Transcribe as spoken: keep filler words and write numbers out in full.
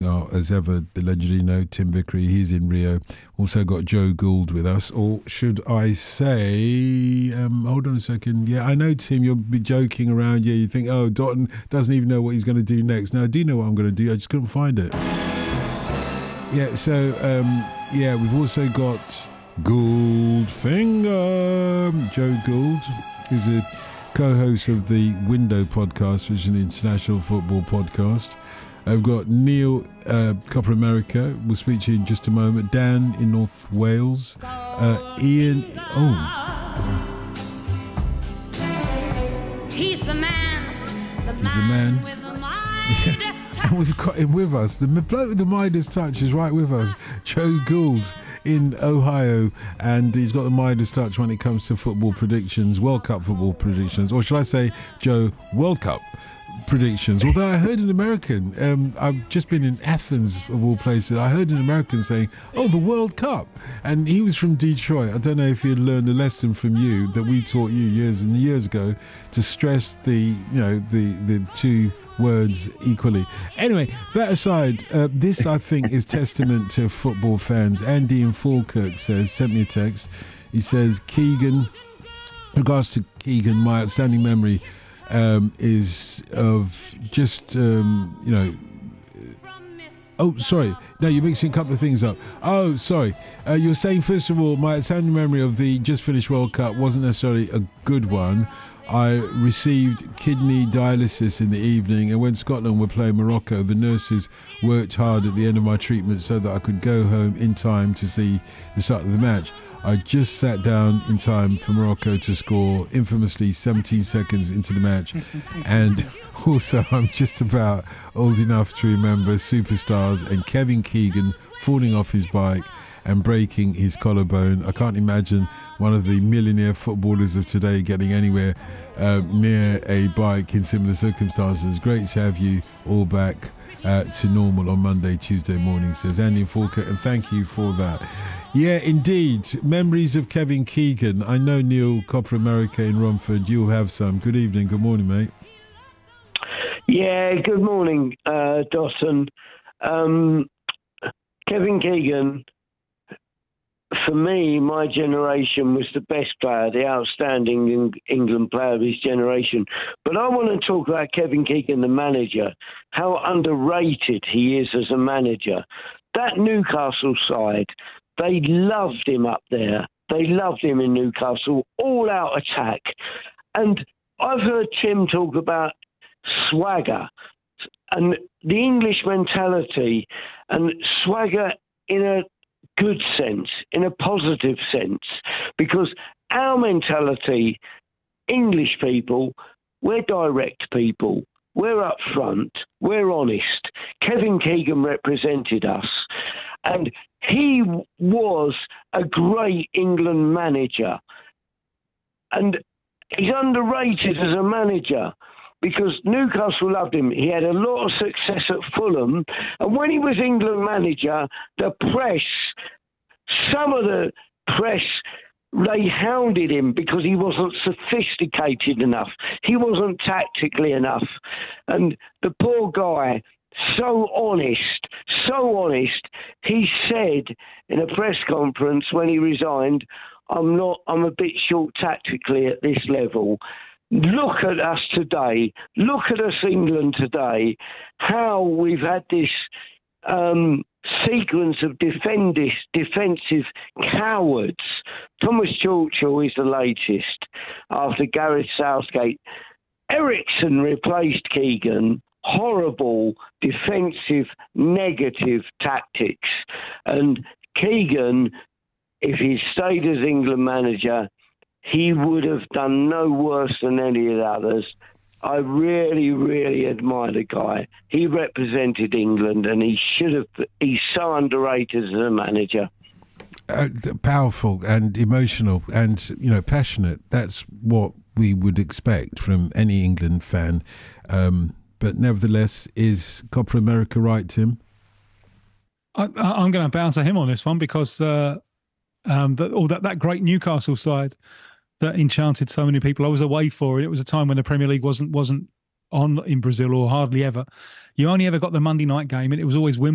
out as ever, the legendary no Tim Vickery. He's in Rio. Also got Joe Gould with us, or should I say? Um, hold on a second. Yeah, I know Tim. You'll be joking around. Yeah, you think, oh, Dotton doesn't even know what he's going to do next. No, I do know what I'm going to do. I just couldn't find it. Yeah. So um, yeah, we've also got Gouldfinger, Joe Gould, who's a co-host of the Window podcast, which is an international football podcast. I've got Neil, uh, Copper America. We'll speak to you in just a moment. Dan in North Wales. Uh, Ian. Oh. He's the man. The He's the man. With the yeah. And we've got him with us. The bloke with the Midas touch is right with us. Joe Gould in Ohio, and he's got the Midas touch when it comes to football predictions, World Cup football predictions, or should I say, Joe, World Cup predictions. Although I heard an American, um, I've just been in Athens of all places, I heard an American saying, oh, the World Cup, and he was from Detroit. I don't know if he had learned a lesson from you that we taught you years and years ago to stress the, you know, the, the two words equally. Anyway, that aside, uh, this I think is testament to football fans. Andy in Falkirk says, sent me a text, he says, Keegan, regards to Keegan, my outstanding memory Um, is of just, um, you know, oh, sorry. No, you're mixing a couple of things up. Oh, sorry. Uh, you're saying, first of all, my outstanding memory of the just finished World Cup wasn't necessarily a good one. I received kidney dialysis in the evening, and when Scotland were playing Morocco, the nurses worked hard at the end of my treatment so that I could go home in time to see the start of the match. I just sat down in time for Morocco to score, infamously seventeen seconds into the match. And also, I'm just about old enough to remember superstars and Kevin Keegan falling off his bike and breaking his collarbone. I can't imagine one of the millionaire footballers of today getting anywhere uh, near a bike in similar circumstances. Great to have you all back uh, to normal on Monday, Tuesday morning, says Andy Falkirk, and thank you for that. Yeah, indeed. Memories of Kevin Keegan. I know Neil, Copper America in Romford, you'll have some. Good evening, good morning, mate. Yeah, good morning, uh, Dawson. Um, Kevin Keegan, for me, my generation was the best player, the outstanding England player of his generation. But I want to talk about Kevin Keegan, the manager, how underrated he is as a manager. That Newcastle side, they loved him up there. They loved him in Newcastle, all-out attack. And I've heard Tim talk about swagger and the English mentality, and swagger in a good sense, in a positive sense, because our mentality, English people, we're direct people, we're up front, we're honest. Kevin Keegan represented us, and he was a great England manager. And he's underrated as a manager because Newcastle loved him. He had a lot of success at Fulham. And when he was England manager, the press, some of the press, they hounded him because he wasn't sophisticated enough. He wasn't tactically enough. And the poor guy, so honest, so honest, he said in a press conference when he resigned, I'm not, I'm a bit short tactically at this level. Look at us today. Look at us, England today, how we've had this um, sequence of defendis, defensive cowards. Thomas Tuchel is the latest after Gareth Southgate. Ericsson replaced Keegan. Horrible defensive, negative tactics. And Keegan, if he stayed as England manager, he would have done no worse than any of the others. I really, really admire the guy. He represented England, and he should have. He's so underrated as a manager. Uh, powerful and emotional, and you know, passionate. That's what we would expect from any England fan. Um, but nevertheless, is Copper America right, Tim? I, I'm going to bounce at him on this one because uh, um, that all that that great Newcastle side that enchanted so many people. I was away for it. It was a time when the Premier League wasn't wasn't on in Brazil, or hardly ever. You only ever got the Monday night game, and it was always Wimbledon.